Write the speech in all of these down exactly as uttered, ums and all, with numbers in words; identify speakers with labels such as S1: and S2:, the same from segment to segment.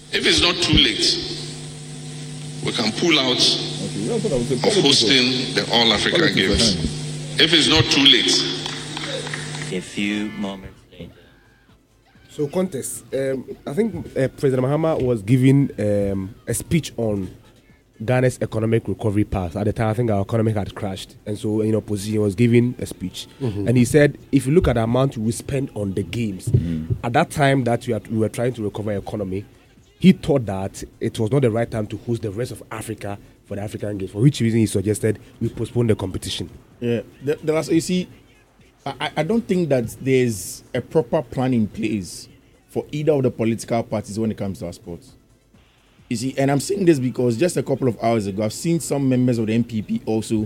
S1: If it's not too late, we can pull out okay, of hosting the All Africa Games. If it's not too late.
S2: A few moments later.
S3: So, contest. Um, I think uh, President Mahama was giving um, a speech on Ghana's economic recovery path. At the time, I think our economy had crashed. And so, in opposition, he was giving a speech. Mm-hmm. And he said, if you look at the amount we spent on the games, mm-hmm. at that time that we, had, we were trying to recover our economy, he thought that it was not the right time to host the rest of Africa for the African Games, for which reason he suggested we postpone the competition.
S4: Yeah, the, the last, you see, I, I don't think that there's a proper plan in place for either of the political parties when it comes to our sports. You see, and I'm saying this because just a couple of hours ago, I've seen some members of the N P P also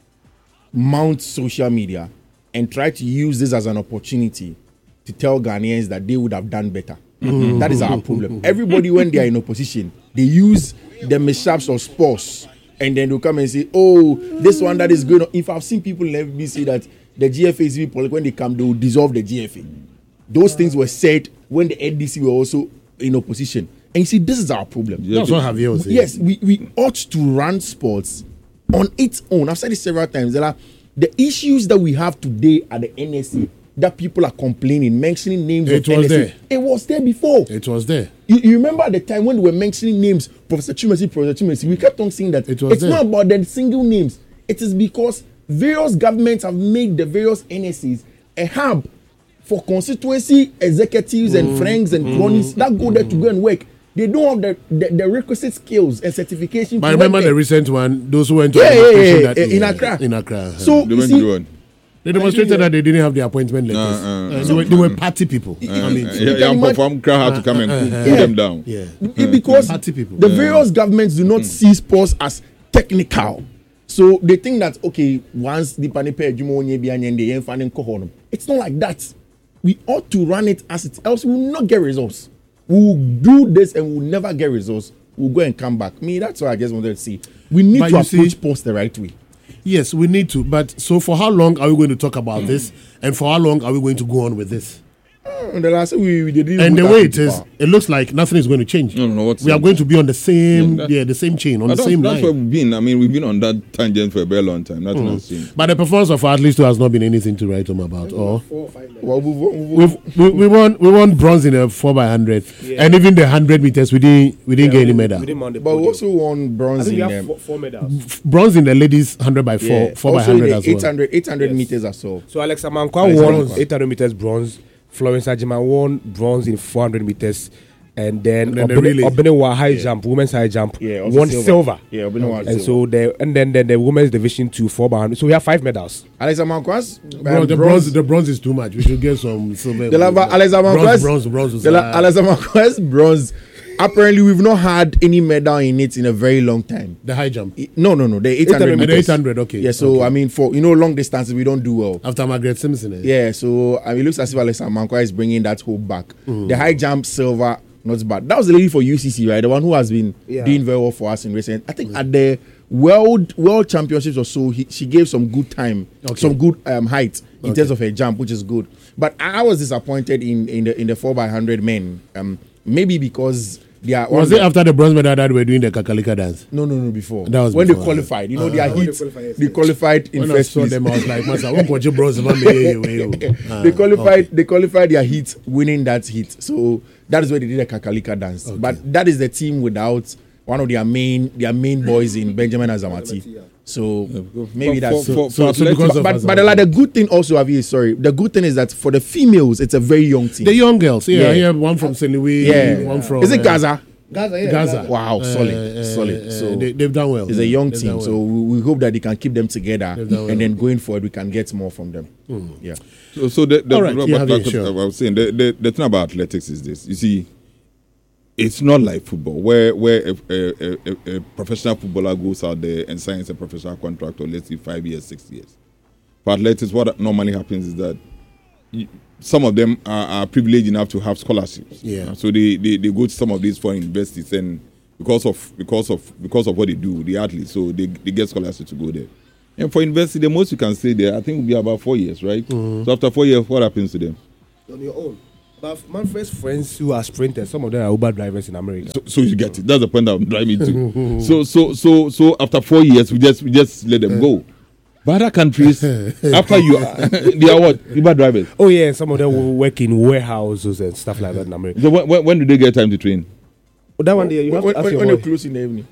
S4: mount social media and try to use this as an opportunity to tell Ghanaians that they would have done better. Mm-hmm. That is our problem. Everybody, when they are in opposition, they use the mishaps of sports and then they'll come and say, oh, this one that is going on. If I've seen people in F B say that the G F A is people, when they come, they will dissolve the G F A. Those yeah. things were said when the N D C were also in opposition. And you see, this is our problem.
S5: That's what Javier was saying.
S4: Yes, we, we ought to run sports on its own. I've said it several times. There are the issues that we have today at the N S A that people are complaining, mentioning names
S5: it
S4: of
S5: was
S4: N S A.
S5: There.
S4: It was there before.
S5: It was there.
S4: You, you remember at the time when they were mentioning names, Professor Chumesi, Professor Chumesi, we kept on saying that
S5: it was
S4: it's
S5: there.
S4: not about the single names. It is because various governments have made the various N S As a hub for constituency executives mm, and friends and mm, cronies that go there to go and work. They don't have the, the, the requisite skills and certification.
S5: But I remember the recent one, those who went to
S4: yeah,
S5: the
S4: yeah, yeah,
S5: that
S4: in
S5: year,
S4: Accra.
S5: In Accra.
S4: So
S5: they,
S4: went see, to
S5: they demonstrated that they didn't have the appointment letters. Uh, uh, uh, they, were, they were party people.
S6: Uh, I mean, uh, yeah, yeah, yeah, from Accra had to come and cool
S4: yeah.
S6: them down.
S5: Yeah,
S4: because
S5: party people.
S4: The various yeah. governments do not mm. see sports as technical. So they think that, okay, once the Panipe Jumonye Bianyende and Fanin Kohonum, it's not like that. We ought to run it as it else. We will not get results. We will do this and we will never get results. We'll go and come back. Me, that's what I just wanted to see. We need but to approach see, sports the right way.
S5: Yes, we need to. But so for how long are we going to talk about mm. this? And for how long are we going to go on with this?
S4: Mm, the last we, we did
S5: and the way it is, far. It looks like nothing is going to change.
S6: No, no, what's
S5: we are going to be on the same, yeah, yeah the same chain, on the same
S6: that's
S5: line.
S6: That's where we've been. I mean, we've been on that tangent for a very long time. Nothing mm. has changed.
S5: But the performance of our athletes has not been anything to write home about. Or
S4: four or five well, we,
S5: we, we, we won we won bronze in the four by hundred, yeah. and even the hundred meters we didn't we didn't yeah, get any medal.
S4: We didn't but we also won bronze in
S3: the four, four medals.
S5: Bronze in the ladies hundred by four, yeah. four
S4: also
S5: by hundred as well.
S4: eight hundred yes. meters or so.
S3: So Alexa Mankwa won eight hundred meters bronze. Florence Ajima won bronze in four hundred meters, and then, then Obene, Obenewa high yeah. jump, women's high jump, yeah, won silver. silver.
S4: Yeah, Obenewa
S3: and silver. So the and then, then the women's division two four by hundred. So we have five medals.
S4: Alexa Mankwas,
S5: bro, the bronze, bronze, the bronze is too much. We should get some silver.
S4: The lava, Alexa Mankwas,
S5: bronze, bronze, bronze.
S4: Alexa Mankwas, bronze. Apparently, we've not had any medal in it in a very long time.
S5: The high jump?
S4: No, no, no. The eight hundred meters.
S5: The eight hundred, okay.
S4: Yeah, so,
S5: okay.
S4: I mean, for, you know, long distances, we don't do well.
S5: After Margaret Simpson. Eh?
S4: Yeah, so, I mean, it looks as if Alexa Mankwa is bringing that hope back. Mm. The high jump, silver, not bad. That was the lady for U C C, right? The one who has been yeah. doing very well for us in recent. I think mm. at the World World Championships or so, he, she gave some good time, okay. some good um, height in okay. terms of her jump, which is good. But I was disappointed in, in the in the four by hundred men. Um, maybe because... Yeah,
S5: was it after the bronze medal that we're doing the Kakalika dance?
S4: No, no, no, before.
S5: That was
S4: when
S5: before,
S4: they qualified. You know, uh, their
S5: uh,
S4: heat. They qualified, they qualified in
S5: when
S4: first
S5: I saw
S4: place.
S5: them, I was like, Masa, I won't watch your bronze. They
S4: qualified. Okay. They qualified their heat, winning that heat. So that is where they did the Kakalika dance. Okay. But that is the team without one of their main their main boys in Benjamin Azamati. So maybe
S6: for,
S4: that's
S6: for, for,
S4: so,
S6: for
S4: so because but, but, but like, the good thing also, Avi, sorry, the good thing is that for the females, it's a very young team.
S5: The young girls, yeah, yeah. One from Saint Louis,
S4: yeah.
S5: one from
S4: is it Gaza?
S3: Gaza, yeah,
S5: Gaza.
S3: Gaza.
S4: Wow, solid, uh, solid.
S5: Uh,
S4: so
S5: they, they've done well.
S4: It's a young
S5: they've
S4: team,
S5: well.
S4: so we, we hope that they can keep them together,
S5: well.
S4: and then going forward, we can get more from them. Mm. Yeah.
S6: So, so the, the,
S5: All right,
S6: the,
S5: yeah,
S6: like,
S5: sure.
S6: I was saying the, the the thing about athletics is this. You see, it's not like football, where where a, a, a, a professional footballer goes out there and signs a professional contract for let's say five years, six years. For athletics, what normally happens is that you, some of them are, are privileged enough to have scholarships.
S5: Yeah.
S6: Uh, so they, they, they go to some of these foreign universities, and because of because of because of what they do, the athletes, so they, they get scholarships to go there. And for university, the most you can stay there, I think, will be about four years, right? Mm-hmm. So after four years, what happens to them?
S3: On your own. But Manfred's friends who are sprinters, some of them are Uber drivers in America.
S6: So, so you get it. That's the point I'm driving to. so, so, so, so after four years, we just we just let them go. But other countries, after you, they are what? Uber drivers.
S3: Oh yeah, some of them will work in warehouses and stuff like that in America.
S6: So when, when, when do they get time to train?
S3: Oh, that one day you have
S4: when,
S3: to ask
S4: when,
S3: your
S4: when
S3: boy.
S4: you close in the evening.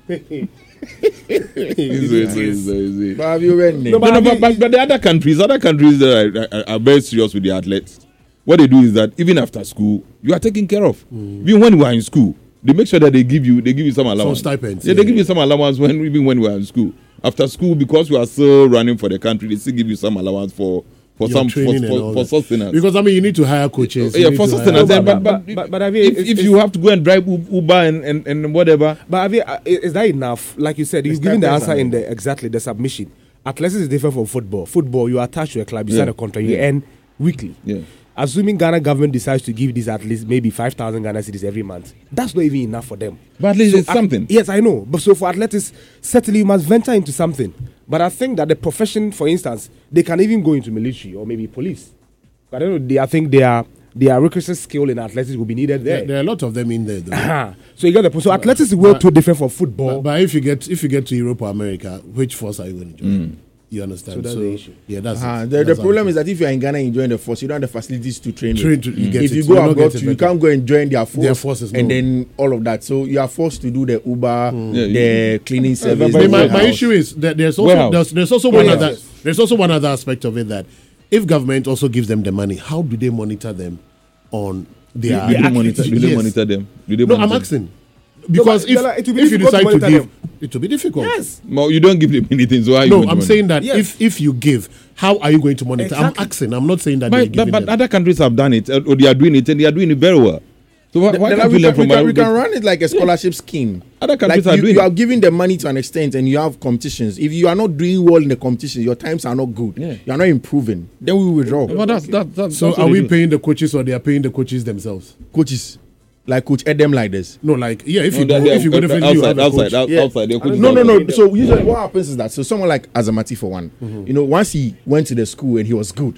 S6: Easy, easy, easy, easy.
S4: But have you read
S3: No,
S6: No,
S3: but
S6: no,
S3: I
S6: but,
S3: mean,
S6: but, but the other countries, other countries that are, are, are very serious with the athletes. What they do is that even after school, you are taken care of.
S5: Mm.
S6: Even when you are in school, they make sure that they give you they give you some allowance.
S5: Some stipends,
S6: Yeah,
S5: yeah.
S6: they give you some allowance when even when we are in school. After school, because you are still running for the country, they still give you some allowance for for
S5: Your
S6: some for,
S5: training and
S6: for,
S5: all
S6: for
S5: that.
S6: sustenance.
S5: Because I mean, you need to hire coaches. you
S6: yeah,
S5: need
S6: for
S5: to hire-
S6: sustenance.
S3: No,
S6: then,
S3: but-
S6: but,
S3: but-
S6: but,
S3: but- but I mean,
S6: if,
S3: it's-
S6: if
S3: it's-
S6: you have to go and drive U- Uber and, and, and whatever,
S3: But have you, uh, is that enough? Like you said, you've given the
S4: stipends
S3: answer
S4: are
S3: in the exactly the submission. Athletics is different from football. Football, you are attached to a club, you
S6: Yeah.
S3: sign a contract, you
S6: Yeah.
S3: earn weekly.
S6: yeah.
S3: Assuming Ghana government decides to give these athletes maybe five thousand Ghana cedis every month, that's not even enough for them.
S6: But at least
S3: So
S6: it's
S3: I-
S6: something.
S3: Yes, I know. But so for athletics, certainly you must venture into something. But I think that the profession, for instance, they can even go into military or maybe police. I don't know. They, I think their their requisite skill in athletics will be needed there.
S5: There, there are a lot of them in there, though.
S3: Ah, so you get the point. So athletics is way
S5: but-
S3: too different from football.
S5: But, but if you get if you get to Europe or America, which force are you going to join? You understand?
S3: So that's the issue.
S5: Yeah, that's
S4: Uh,
S5: it.
S4: the, the
S5: That's how
S4: problem
S5: it
S4: is that if you're in Ghana and you join the force, you don't have the facilities to train.
S5: Train
S4: with.
S5: to- you get
S4: if
S5: it.
S4: you
S5: You
S4: go
S5: will not
S4: abroad,
S5: get it
S4: you
S5: better.
S4: can't go and join their force,
S5: Their forces,
S4: and
S5: no.
S4: then all of that. So you are forced to do the Uber,
S6: Yeah,
S4: the cleaning service.
S6: but
S5: I
S4: the
S5: mean, my, my
S4: warehouse.
S5: issue is that there's also
S6: Warehouse.
S5: there's, there's also one
S3: yes,
S5: other
S3: yes.
S5: there's also one other aspect of it that if government also gives them the money, how do they monitor them on their?
S6: Do they monitor? Do they
S5: Yes.
S6: monitor them? Do they
S5: No, I'm
S6: monitor them?
S5: asking because
S3: but,
S5: if,
S3: Yala, it will be
S5: if you
S3: difficult to
S5: decide to
S3: monitor
S5: give,
S3: them.
S5: it will be difficult.
S3: Yes.
S6: Well, you don't give them anything, so how you
S5: No,
S6: going to
S5: I'm
S6: monitor?
S5: saying that
S3: Yes.
S5: if if you give, how are you going to monitor?
S3: Exactly.
S5: I'm asking. I'm not saying that. they're
S6: But, but,
S5: giving
S6: but
S5: them.
S6: other countries have done it, uh, or they are doing it, and they are doing it very well. So why, why
S4: Then
S6: can't
S4: we,
S6: we learn
S4: can, we,
S6: from
S4: can, we
S6: our-
S4: can run it like a scholarship scheme.
S6: Other countries
S4: like
S6: are
S4: you,
S6: doing
S4: you
S6: it.
S4: are giving the money to an extent, and you have competitions. If you are not doing well in the competition, your times are not good.
S6: Yeah.
S4: You are not improving. Then we withdraw.
S6: But that's, that, that's,
S5: So
S6: that's what
S5: are
S6: they
S5: we
S6: do.
S5: paying the coaches or they are paying the coaches themselves?
S4: Coaches, like Coach Edem, like this.
S5: No, like yeah, if you
S6: No,
S5: go,
S6: they are-
S5: if you go
S6: uh,
S5: definitely you
S6: outside,
S5: have a
S6: outside,
S5: coach.
S6: out-
S4: Yeah.
S6: outside, they're coaches
S4: No, no,
S6: outside.
S4: no. So usually what happens is that so someone like Azamati for one,
S5: Mm-hmm.
S4: you know, once he went to the school and he was good,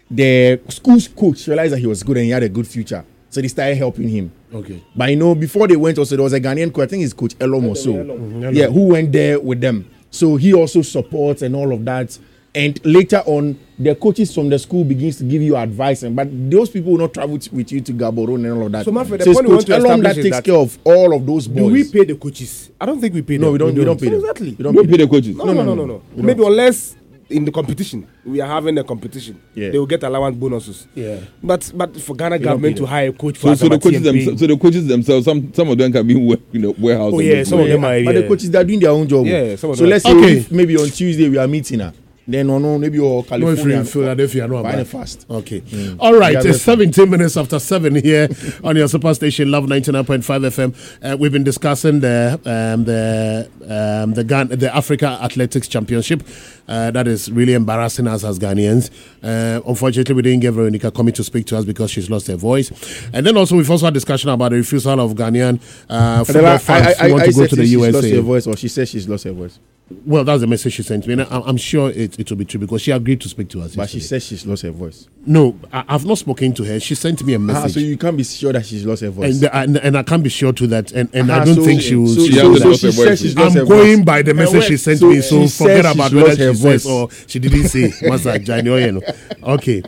S4: the school's coach realized that he was good and he had a good future, so they started helping him.
S5: Okay.
S4: But you know, before they went, also there was a Ghanaian coach. I think it's Coach Elom or so. Yeah, who went there with them. So he also supports and all of that. And later on, the coaches from the school begins to give you advice, and but those people will not travel t- with you to Gaborone and all of that.
S3: So, Manfred, the
S4: it's
S3: point we want
S4: Coach
S3: to
S4: Elom
S3: establish
S4: that
S3: is
S4: takes
S3: that-
S4: care of all of those boys.
S3: Do we pay the coaches? I don't think we pay them.
S4: No, we don't. We don't pay
S3: So
S4: them.
S3: Exactly.
S4: We don't
S6: You
S4: pay
S6: pay
S4: them.
S6: the coaches.
S3: No, no, no, no, no.
S4: We
S3: Maybe
S4: don't.
S3: unless in the competition we are having a competition,
S4: Yeah.
S3: they will get allowance bonuses.
S5: Yeah.
S3: But but for Ghana
S4: don't
S3: government
S4: pay
S3: to
S4: them.
S3: hire a coach for
S6: So, so the
S3: Azamati
S6: coaches
S3: and
S6: themselves,
S3: pay-
S6: so the coaches themselves, some some of them can be in work in the warehouse.
S3: Oh,
S6: and
S3: yeah,
S6: do-
S3: some of them are-
S4: But
S3: yeah.
S4: the coaches they are doing their own job.
S3: Yeah, some of
S4: so
S3: them.
S4: let's say
S5: Okay.
S4: if maybe on Tuesday we are meeting her. Then or no, maybe or
S5: No, if you're
S4: California.
S5: in Philadelphia, no,
S4: Find
S5: about-
S4: it fast.
S5: Okay. All right.
S4: Yeah,
S5: It's
S4: that's-
S5: seventeen minutes after seven here on your superstation, Love ninety-nine point five F M. Uh, we've been discussing the um, the um, the Ghana, the Africa Athletics Championship. Uh, that is really embarrassing us as Ghanaians. Uh, unfortunately, we didn't get Veronica coming to speak to us because she's lost her voice. And then also we've also had discussion about the refusal of Ghanaian uh, football
S4: I,
S5: fans
S4: I,
S5: who want
S4: I
S5: to go
S4: said
S5: to the
S4: she's
S5: U S
S4: lost
S5: A.
S4: her voice, or she says she's lost her voice.
S5: Well, that's the message she sent me. And I, I'm sure it, it will be true because she agreed to speak to us.
S4: But she
S5: yesterday.
S4: says she's lost her voice.
S5: No, I, I've not spoken to her. She sent me a
S4: Ah,
S5: message.
S4: so you can't be sure that she's lost her voice.
S5: and, and and I can't be sure to that, and, and I
S4: Ah,
S5: don't
S4: so-
S5: think she will.
S4: So,
S5: she
S6: Yeah,
S4: so,
S5: will
S6: but
S4: so
S6: lost
S4: she
S6: her
S4: says
S6: voice.
S4: she's lost her
S5: I'm
S4: voice.
S5: going by the message she sent
S4: So
S5: me, so
S4: she
S5: forget
S4: says
S5: about
S4: she's
S5: whether
S4: lost
S5: she
S4: her
S5: says
S4: voice.
S5: or she didn't say. Masa Jani Oyeno. Okay.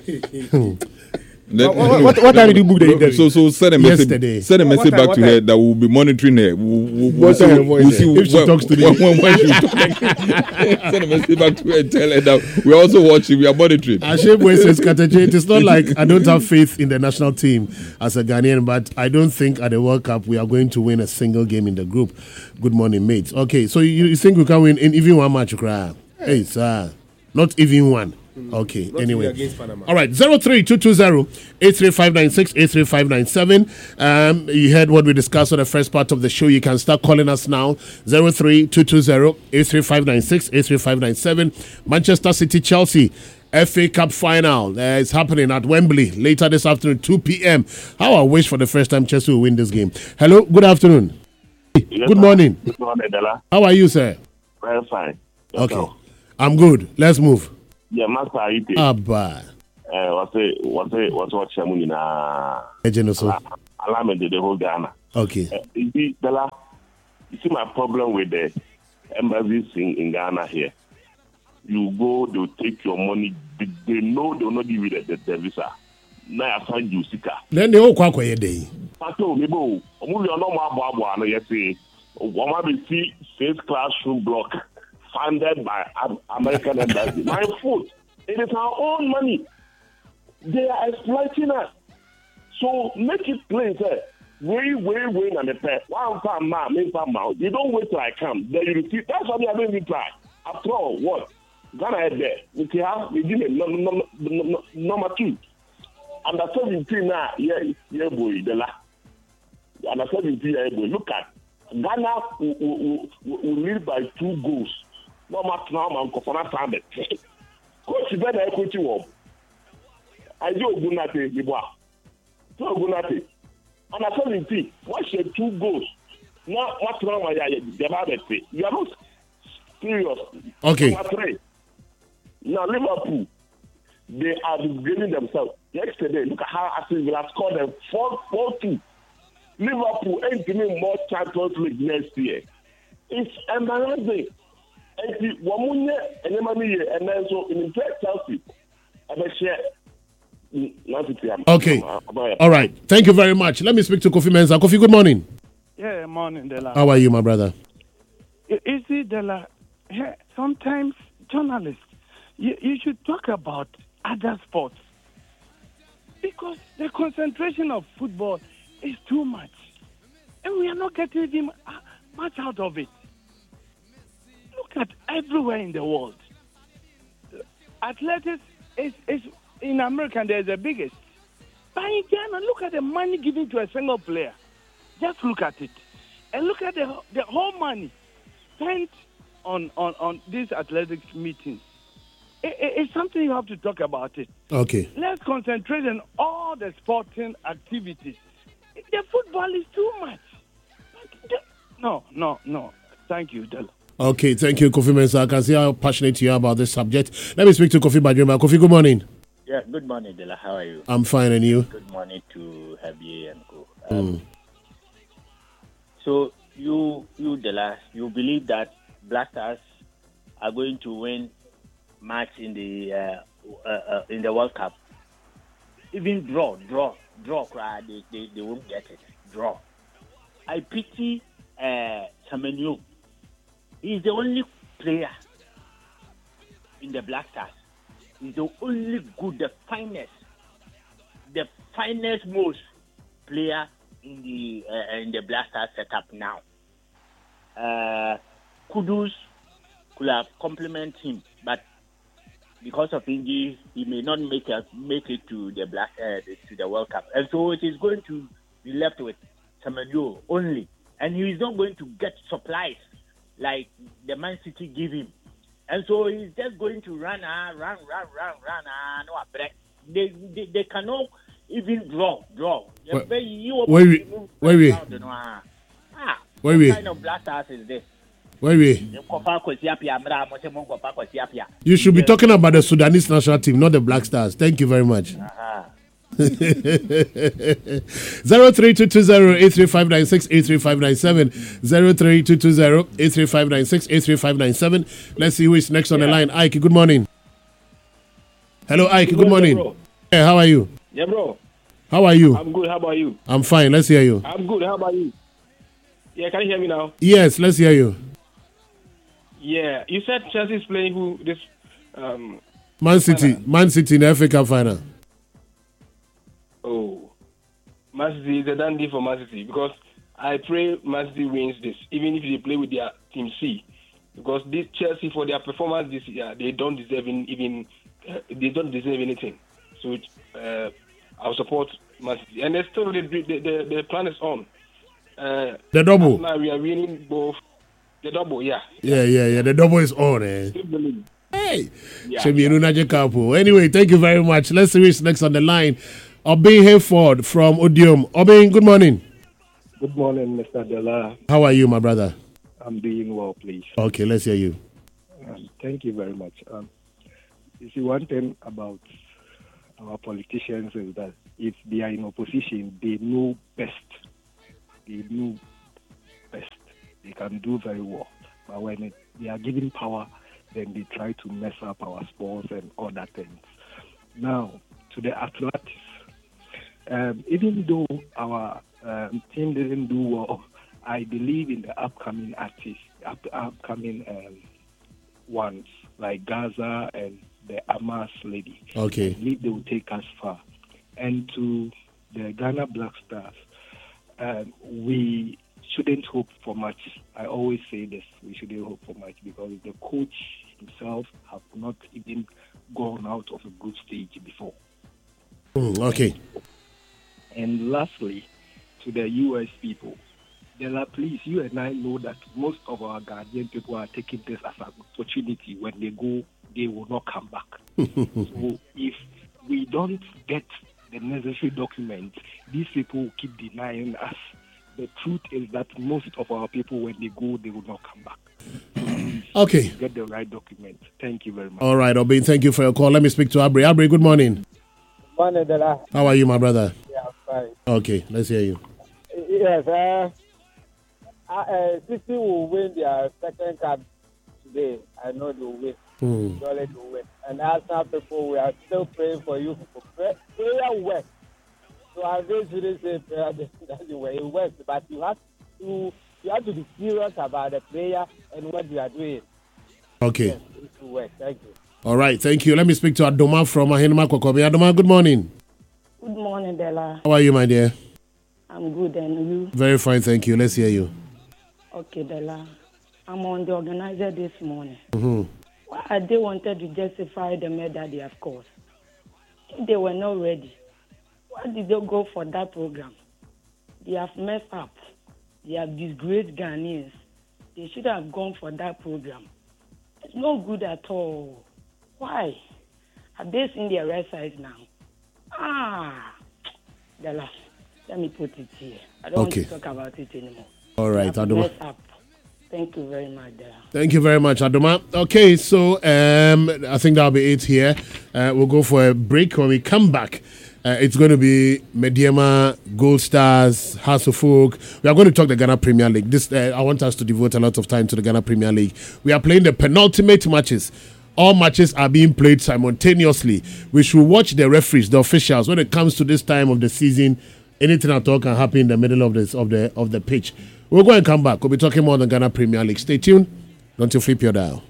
S6: Then-
S3: What- what- what- what time did you book the
S6: No,
S3: interview?
S6: So, so send a message.
S5: Yesterday.
S6: Send a
S3: What-
S6: message
S3: what time-
S6: back to
S3: what
S6: her
S3: time?
S6: that we'll be monitoring her. We'll, we'll, we'll
S4: What's
S6: see,
S4: her
S6: we'll
S4: voice
S6: see
S5: if she
S6: when,
S5: talks to the-
S6: when, when, when she talks. Send a message back to her and tell her that we're also watching. We are monitoring.
S5: Ashebwe says, Kataje, it is not like I don't have faith in the national team as a Ghanaian, but I don't think at the World Cup we are going to win a single game in the group. Good morning, mates. Okay, so you, you think we can win in even one match, cry? Hey, sir. Not even one. Okay,
S3: Not
S5: anyway.
S3: even against Panama.
S5: All right, zero three two two zero eight three five nine six eight three five nine seven. Um, you heard what we discussed on the first part of the show. You can start calling us now. zero three two two zero eight three five nine six eight three five nine seven. Manchester City, Chelsea. F A Cup final uh, is happening at Wembley later this afternoon, two p.m. How I wish for the first time Chelsea will win this game. Hello, good afternoon.
S2: Yes,
S5: Good
S2: sir.
S5: morning.
S2: Good morning, Dela.
S5: How are you, sir?
S2: Very fine.
S5: Okay,
S2: Yourself?
S5: I'm good. Let's move.
S2: Yeah, Master, how you doing?
S5: Abba.
S2: Uh, what's it? What's it? What's what Shamu in a Alame did the whole Ghana.
S5: Okay.
S2: Uh, you see, Bella, you see my problem with the embassies in, in Ghana here. You go, they'll take your money. They, they know they'll not give you the, the, the visa. Now I find you sicker.
S5: Then they all quack away day.
S2: Pato, me bo. Move your normal babo. I know you say. One be see six classroom block funded by American embassy. My foot. It is our own money. They are exploiting us. So make it plain, sir. Way, way, way, and the pet. One time, ma, me time out. You don't wait till I come. Then you receive. That's why I don't reply. After all, what? Ghana head there. We can have. We give it number two. Under seventeen now, yeah, yeah, boy, the la. Under seventeen, yeah, boy. Look at Ghana will, will, will lead by two goals. No matter now, man, Kofana Sanded. Coach better equity work. I do Gunate, the boy. So Gunate. Under seventeen, what's your two goals? Now, what's wrong with you? You are not serious.
S5: Okay.
S2: Number three. Now, Liverpool, they are disgracing themselves. Yesterday, look at how Aston Villa scored them four two. Liverpool ain't giving more Champions League next year. It's embarrassing. And the Wamunye and Emmanuel and then so in the Chelsea, I share.
S5: Okay. All right. Thank you very much. Let me speak to Kofi Mensah. Kofi, good morning.
S7: Yeah, morning, Dela.
S5: How are you, my brother?
S7: You see, Dela, sometimes journalists, you, you should talk about other sports because the concentration of football is too much. And we are not getting even much out of it. Look at everywhere in the world. Athletics is, is in America, they're the biggest. But in Ghana, look at the money given to a single player. Just look at it. And look at the, the whole money spent on, on, on these athletics meetings. It, it, it's something you have to talk about it.
S5: Okay.
S7: Let's concentrate on all the sporting activities. The football is too much. No, no, no. Thank you, Dela.
S5: Okay, thank you, Kofi Mensah. I can see how passionate you are about this subject. Let me speak to Kofi Badrima. Kofi, good morning.
S8: Yeah, good morning, Dela. How are you?
S5: I'm fine, and you?
S8: Good morning to Habie and Co. Um, mm. So, you, you, Dela, you believe that Black Stars are going to win match in the uh, uh, uh, in the World Cup? Even draw, draw, draw, cry, they, they, they won't get it. Draw. I pity uh, Semenyo. He's the only player in the Black Stars. He's the only good, the finest, the finest most player in the uh, in the Black Stars setup now. Uh, Kudus could have complimented him, but because of injury, he may not make it make it to the Black uh, to the World Cup, and so it is going to be left with Semenyo only, and he is not going to get supplies like the Man City give him. And so he's just going to run, uh, run, run, run, run, uh, no break. They, they, they cannot even draw, draw.
S5: Where we? Where we?
S8: Ah,
S5: where we?
S8: What kind of Black Stars is this?
S5: Where we? You should be talking about the Sudanese national team, not the Black Stars. Thank you very much. Uh-huh. Zero three two two zero eight three five nine six eight three five nine seven zero three two two zero eight three five nine six eight three five nine seven. Let's see who is next on yeah. the line. Ike, good morning. Hello, Ike. Good, good morning. Bro. Hey, how are you?
S9: Yeah, bro.
S5: How are you?
S9: I'm good. How about you?
S5: I'm fine. Let's hear you.
S9: I'm good. How about you? Yeah, can you hear me now?
S5: Yes, let's hear you.
S9: Yeah, you said Chelsea's playing who this? Um,
S5: Man City. Final. Man City in the F A Cup final.
S9: Oh, Man City is a done deal for Man City because I pray Man City wins this, even if they play with their team C, because this Chelsea for their performance this year they don't deserve even uh, they don't deserve anything. So uh, I'll support Man City, and there's still the the, the the plan is on. Uh,
S5: the double.
S9: Now we are winning both. The double, yeah.
S5: Yeah, yeah, yeah. The double is on, eh? Hey,
S9: yeah,
S5: yeah. Anyway, thank you very much. Let's see who's next on the line. Obin Hayford from Odium. Obin, good morning.
S10: Good morning, Mister Dela.
S5: How are you, my brother?
S10: I'm doing well, please.
S5: Okay, let's hear you.
S10: Um, thank you very much. Um, you see, one thing about our politicians is that if they are in opposition, they know best. They know best. They can do very well. But when it, they are given power, then they try to mess up our sports and other things. Now, to the athletics. Um, even though our um, team didn't do well, I believe in the upcoming artists, up, upcoming um, ones like Gaza and the Amas lady.
S5: Okay.
S10: I believe they will take us far. And to the Ghana Black Stars, um, we shouldn't hope for much. I always say this: we shouldn't hope for much because the coach himself have not even gone out of a good stage before.
S5: Mm, okay.
S10: And lastly, to the U S people, Della, please, you and I know that most of our Ghanaian people are taking this as an opportunity. When they go, they will not come back. So if we don't get the necessary documents, these people will keep denying us. The truth is that most of our people, when they go, they will not come back. So
S5: okay.
S10: Get the right document. Thank you very much.
S5: All right, Obin, thank you for your call. Let me speak to Abri. Abri, good morning.
S11: Morning, Della.
S5: How are you, my brother?
S11: Yeah, I'm fine.
S5: Okay, let's hear you.
S11: Yes, uh, uh, City will win their second cup today. I know they will win.
S5: Hmm.
S11: Surely they will win. And Arsenal people, we are still praying for you for prayer, prayer work. So I really shouldn't say prayer that the way it works, but you have to you have to be serious about the prayer and what you are doing.
S5: Okay.
S11: Yes, it will work. Thank you.
S5: All right, thank you. Let me speak to Adoma from Ahinema Kokobi. Adoma, good morning.
S12: Good morning, Della.
S5: How are you, my dear?
S12: I'm good, and you?
S5: Very fine, thank you. Let's hear you.
S12: Okay, Della. I'm on the organizer this morning.
S5: Mm-hmm.
S12: Why they wanted to justify the medal they have caused? If they were not ready, why did they go for that program? They have messed up. They have disgraced Ghanaians. They should have gone for that program. It's no good at all. Why? Have they seen their right size now? Ah, Della, let me put it here. I don't
S5: okay.
S12: want to talk about it anymore.
S5: All right, Adoma.
S12: Up. Thank you very much, Della.
S5: Thank you very much, Adoma. Okay, so um, I think that'll be it here. Uh, we'll go for a break. When we come back, uh, it's going to be Mediema, Gold Stars, House of Folk. We are going to talk the Ghana Premier League. This uh, I want us to devote a lot of time to the Ghana Premier League. We are playing the penultimate matches. All matches are being played simultaneously. We should watch the referees, the officials. When it comes to this time of the season, anything at all can happen in the middle of this of the of the pitch. We'll go and come back. We'll be talking more on the Ghana Premier League. Stay tuned. Don't you flip your dial.